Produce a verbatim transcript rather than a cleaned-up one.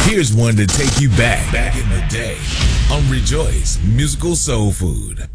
Here's one to take you back, back in the day on Rejoice Musical Soul Food.